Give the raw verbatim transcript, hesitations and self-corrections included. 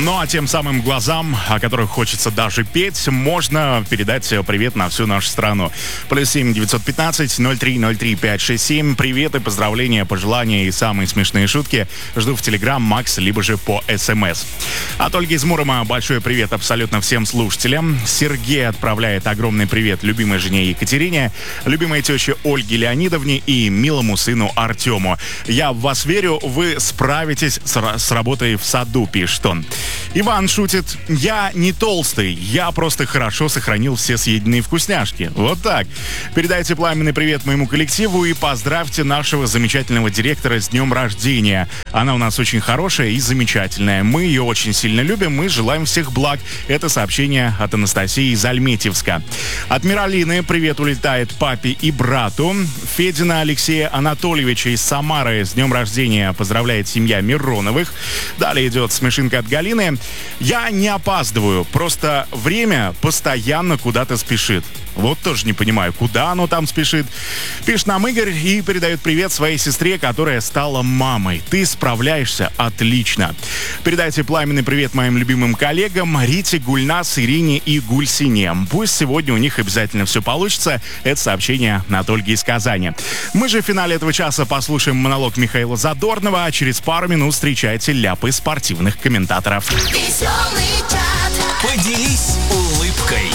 Ну а тем самым глазам, о которых хочется даже петь, можно передать привет на всю нашу страну. Плюс семь девятьсот пятнадцать ноль три ноль три пять шесть семь. Привет и поздравления, пожелания и самые смешные шутки жду в Телеграм, Макс, либо же по СМС. От Ольги из Мурома большой привет абсолютно всем слушателям. Сергей отправляет огромный привет любимой жене Екатерине, любимой теще Ольге Леонидовне и милому сыну Артему. Я в вас верю, вы справитесь с, с работой в саду, пишет он. Иван шутит: я не толстый, я просто хорошо сохранил все съеденные вкусняшки. Вот так. Передайте пламенный привет моему коллективу и поздравьте нашего замечательного директора с днем рождения. Она у нас очень хорошая и замечательная. Мы ее очень сильно любим, мы желаем всех благ. Это сообщение от Анастасии из Альметьевска. От Миралины привет улетает папе и брату. Федина Алексея Анатольевича из Самары с днем рождения поздравляет семья Мироновых. Далее идет смешинка от Галины. Я не опаздываю, просто время постоянно куда-то спешит. Вот тоже не понимаю, куда оно там спешит. Пишет нам Игорь и передает привет своей сестре, которая стала мамой. Ты справляешься отлично. Передайте пламенный привет моим любимым коллегам Рите, Гульнас, Ирине и Гульсине. Пусть сегодня у них обязательно все получится. Это сообщение от Ольги из Казани. Мы же в финале этого часа послушаем монолог Михаила Задорнова, а через пару минут встречайте ляпы спортивных комментаторов. Веселый чат. Поделись улыбкой.